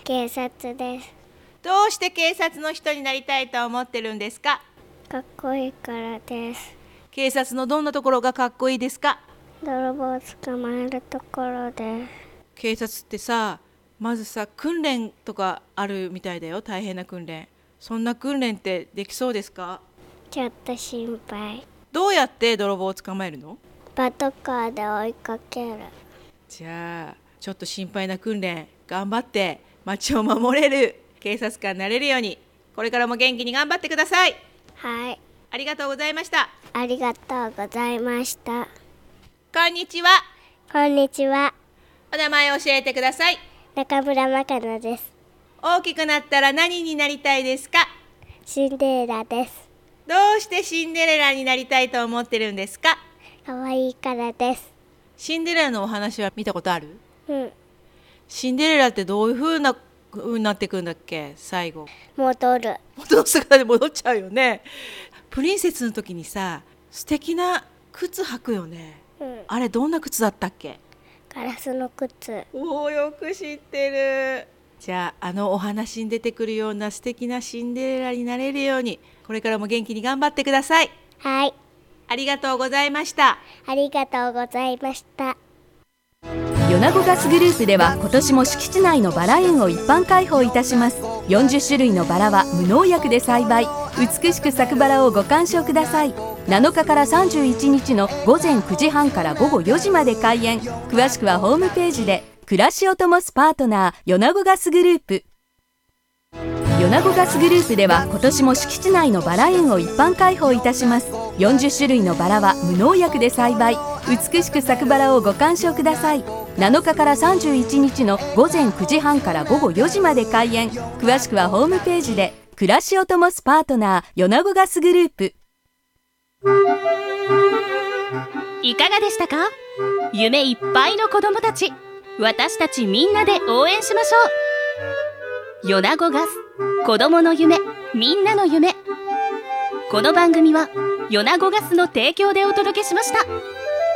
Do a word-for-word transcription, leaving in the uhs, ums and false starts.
警察です。 どうして警察の人になりたいと思ってるんですか？ かっこいいからです。 警察のどんなところがかっこいいですか？ 泥棒を捕まえるところです。 警察ってさ、まずさ、訓練とかあるみたいだよ。大変な訓練。そんな訓練ってできそうですか？ ちょっと心配。 どうやって泥棒を捕まえるの？ パトカーで追いかける。 じゃあちょっと心配な訓練頑張って街を守れる警察官になれるように、これからも元気に頑張ってください。 はい。 ありがとうございました。 ありがとうございました。 こんにちは。 こんにちは。 お名前を教えてください。 中村まかなです。 大きくなったら何になりたいですか？ シンデレラです。 どうしてシンデレラになりたいと思ってるんですか？ かわいいからです。 シンデレラのお話は見たことある？ うん。 シンデレラってどういう風な風になっていくんだっけ？最後戻る。 元の姿で戻っちゃうよね。プリンセスの時にさ、素敵な靴履くよね。 うん。 あれどんな靴だったっけ？ ガラスの靴。 おお、よく知ってる。じゃああのお話に出てくるような素敵なシンデレラになれるように、これからも元気に頑張ってください。 はい。 ありがとうございました。 ありがとうございました。 米子ガスグループでは今年も敷地内のバラ園を一般開放いたします。よんじゅっしゅるいのバラは無農薬で栽培。美しく咲くバラをご鑑賞ください。なのかからさんじゅういちにちのごぜんくじはんからごごよじまで開園。詳しくはホームページで。暮らしを灯すパートナー米子ガスグループ。米子ガスグループでは今年も敷地内のバラ園を一般開放いたします。よんじゅっしゅるいのバラは無農薬で栽培。美しく咲くバラをご鑑賞ください。なのかからさんじゅういちにちのごぜんくじはんからごごよじまで開園。詳しくはホームページで。暮らしを灯すパートナー米子ガスグループ。 いかがでしたか？夢いっぱいの子どもたち、私たちみんなで応援しましょう。米子ガス、子どもの夢、みんなの夢。この番組は米子ガスの提供でお届けしました。